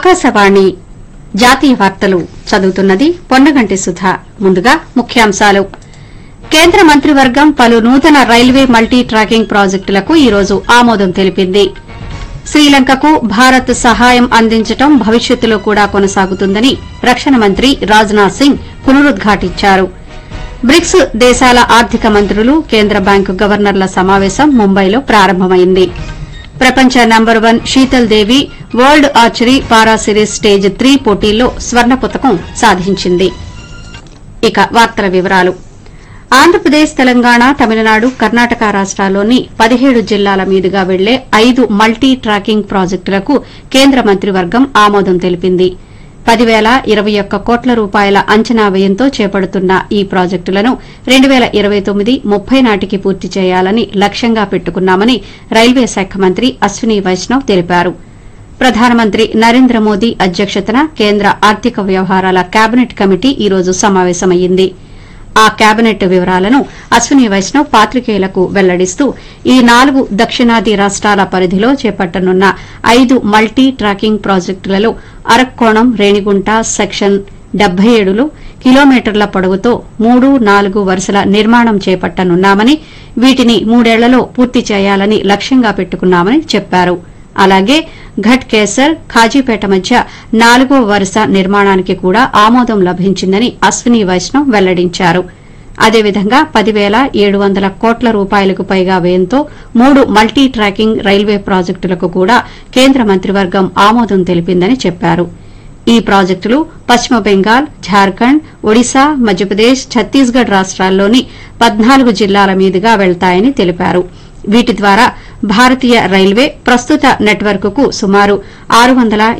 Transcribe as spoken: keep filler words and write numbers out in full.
ఆకాశవాణి జాతీయ వార్తలు చదువుతున్నది పొన్నగంటి సుధ. ముందుగా ముఖ్యాంశాలు. కేంద్ర మంత్రివర్గం పలు నూతన రైల్వే మల్టీ ట్రాకింగ్ ప్రాజెక్టులకు ఈ రోజు ఆమోదం తెలిపింది. శ్రీలంకకు భారత్ సహాయం అందించడం భవిష్యత్తులో కూడా కొనసాగుతుందని రక్షణ మంత్రి రాజ్నాథ్ సింగ్ పునరుద్ఘాటించారు. బ్రిక్స్ దేశాల ఆర్థిక మంత్రులు, కేంద్ర బ్యాంకు గవర్నర్ల సమావేశం ముంబైలో ప్రారంభమైంది. ప్రపంచ నంబర్ వన్ శీతల్ దేవి వరల్డ్ ఆర్చరీ పారా సిరీస్ స్టేజ్ త్రీ పోటీల్లో స్వర్ణ పతకం సాధించింది. ఇక వార్తల వివరాలు. ఆంధ్రప్రదేశ్, తెలంగాణ, తమిళనాడు, కర్ణాటక రాష్ట్రాల్లోని పదిహేడు జిల్లాల మీదుగా వెళ్లే ఐదు మల్టీ ట్రాకింగ్ ప్రాజెక్టులకు కేంద్ర మంత్రివర్గం ఆమోదం తెలిపింది. పదివేల ఇరవై ఒక్క కోట్ల రూపాయల అంచనా వ్యయంతో చేపడుతున్న ఈ ప్రాజెక్టులను రెండు పేల ఇరవై తొమ్మిది ముప్పై నాటికి పూర్తి చేయాలని లక్ష్యంగా పెట్టుకున్నామని రైల్వే శాఖ మంత్రి అశ్విని వైష్ణవ్ తెలిపారు. ప్రధానమంత్రి నరేంద్ర మోదీ అధ్యక్షతన కేంద్ర ఆర్థిక వ్యవహారాల కేబినెట్ కమిటీ ఈ రోజు సమావేశమైంది. ఆ కేబినెట్ వివరాలను అశ్విని వైష్ణవ్ పాత్రికేయులకు వెల్లడిస్తూ ఈ నాలుగు దక్షిణాది రాష్ట్రాల పరిధిలో చేపట్టనున్న ఐదు multi tracking ప్రాజెక్టులలో Arakkonam Renigunta section డెబ్బై ఏడులో కిలోమీటర్ల పొడవుతో మూడు నాలుగు వరుసల నిర్మాణం చేపట్టనున్నామని, వీటిని మూడేళ్లలో పూర్తి చేయాలని లక్ష్యంగా పెట్టుకున్నామని చెప్పారు. అలాగే ఘట్ కేసర్, ఖాజీపేట మధ్య నాలుగో వరుస నిర్మాణానికి కూడా ఆమోదం లభించిందని అశ్విని వైష్ణవ్ వెల్లడించారు. అదేవిధంగా పదివేల ఏడు వందల కోట్ల రూపాయలకు పైగా వ్యయంతో మూడు మల్టీ ట్రాకింగ్ రైల్వే ప్రాజెక్టులకు కూడా కేంద్ర మంత్రివర్గం ఆమోదం తెలిపిందని చెప్పారు. ఈ ప్రాజెక్టులు పశ్చిమ బెంగాల్, ఝార్ఖండ్, ఒడిశా, మధ్యప్రదేశ్, ఛత్తీస్గఢ్ రాష్ట్రాల్లోని పద్నాలుగు జిల్లాల మీదుగా వెళ్తాయని తెలిపారు. వీటి ద్వారా భారతీయ రైల్వే ప్రస్తుత నెట్వర్క్ కు సుమారు ఆరు వందల